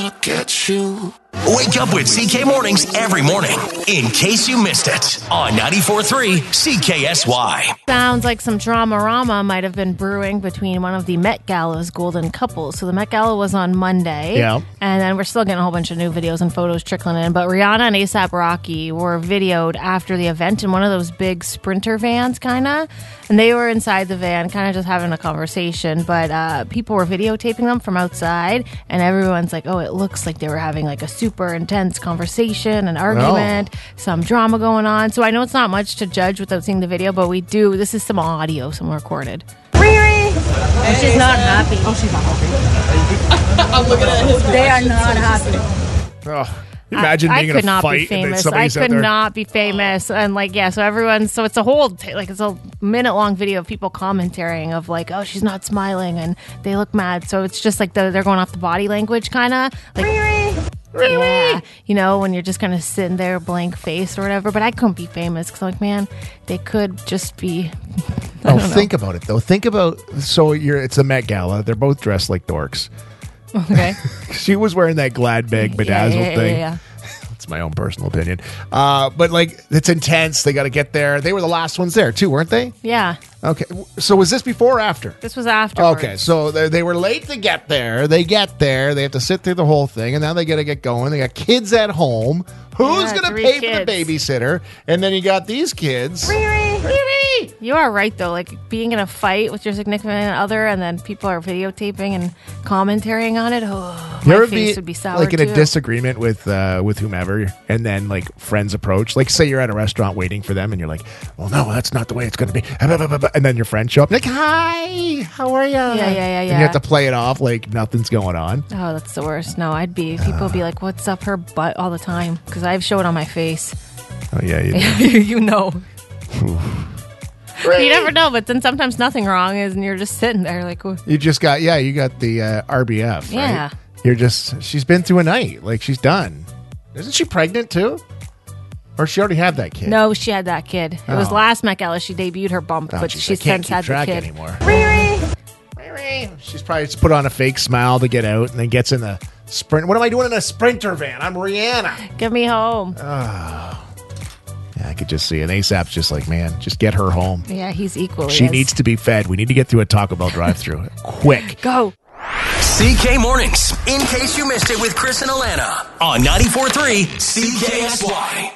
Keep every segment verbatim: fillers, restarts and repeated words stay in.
look at you. Wake up with C K Mornings every morning, in case you missed it, on ninety-four point three C K S Y. Sounds like some drama-rama might have been brewing between one of the Met Gala's golden couples. So the Met Gala was on Monday. Yeah. And then we're still getting a whole bunch of new videos and photos trickling in. But Rihanna and A$AP Rocky were videoed after the event in one of those big Sprinter vans, kind of. And they were inside the van, kind of just having a conversation. But uh, people were videotaping them from outside. And everyone's like, oh, it looks like they were having like a super intense conversation, an argument, oh. some drama going on. So I know it's not much to judge without seeing the video, but we do. This is some audio, some recorded. Riri! And she's not happy. Oh, she's not happy. I'm looking at his They are not happy. Oh. Imagine I, being I could in a not fight be famous. and I somebody's could out there. not be famous, and like yeah, so everyone's so it's a whole like it's a minute long video of people commentating of like, oh, she's not smiling and they look mad. So it's just like the, they're going off the body language, kind of like. Riri. Yeah, you know, when you're just kind of sitting there, blank face or whatever. But I couldn't be famous because, like, man, they could just be. Oh, think about it though. Think about so you're. It's a Met Gala. They're both dressed like dorks. Okay. She was wearing that glad bag bedazzled yeah, yeah, thing. Yeah, yeah. That's my own personal opinion. Uh, but like, it's intense. They got to get there. They were the last ones there too, weren't they? Yeah. Okay. So was this before or after? This was after. Okay. So they, they were late to get there. They get there. They have to sit through the whole thing, and now they got to get going. They got kids at home. Who's Yeah, going to three pay kids. for the babysitter? And then you got these kids. Riri. Riri. You are right though. Like being in a fight with your significant other, and then people are videotaping and commentating on it. Oh, You my ever face be, would be sour like in too. a disagreement with uh, with whomever, and then like friends approach. Like say you're at a restaurant waiting for them, and you're like, "Well, no, that's not the way it's going to be." And then your friends show up, like, "Hi, how are you?" Yeah, yeah, yeah, And yeah. you have to play it off like nothing's going on. Oh, that's the worst. No, I'd be people would be like, "What's up her butt?" all the time because I have show it on my face. Oh yeah, you do. You know. You never know, but then sometimes nothing wrong is, and you're just sitting there like, "Wh- You just got yeah, you got the uh, R B F. Right? Yeah. You're just she's been through a night, like she's done. Isn't she pregnant too? Or she already had that kid? no, she had that kid. It was Oh. last Met Gala she debuted her bump, Oh, but geez, she's I can't since keep had track the kid. anymore. Riri. She's probably just put on a fake smile to get out, and then gets in the sprint. What am I doing in a Sprinter van? I'm Rihanna. Get me home. Yeah, I could just see it. A$AP's just like, man, just get her home. Yeah, he's equally. She as- needs to be fed. We need to get through a Taco Bell drive-thru quick. go. C K Mornings, in case you missed it with Chris and Alana, on ninety-four point three C K S Y.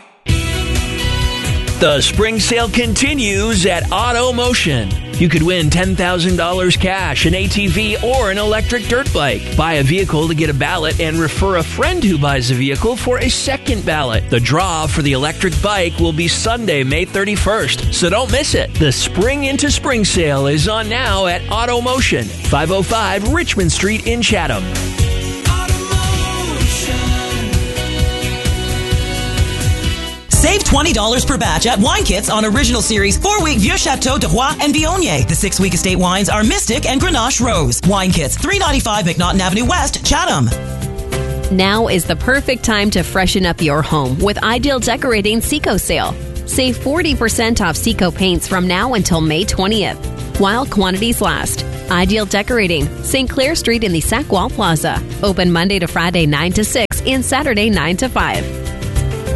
The spring sale continues at Auto Motion. You could win ten thousand dollars cash, an A T V, or an electric dirt bike. Buy a vehicle to get a ballot and refer a friend who buys a vehicle for a second ballot. The draw for the electric bike will be Sunday, May thirty-first, so don't miss it. The Spring into Spring sale is on now at Auto Motion, five oh five Richmond Street in Chatham. Save twenty dollars per batch at Wine Kits on Original Series four-week Vieux Chateau de Roy and Viognier. The six-week estate wines are Mystic and Grenache Rose. Wine Kits, three ninety-five McNaughton Avenue West, Chatham. Now is the perfect time to freshen up your home with Ideal Decorating Seco Sale. Save forty percent off Seco paints from now until May twentieth, while quantities last. Ideal Decorating, Saint Clair Street in the Sackwall Plaza. Open Monday to Friday nine to six and Saturday nine to five.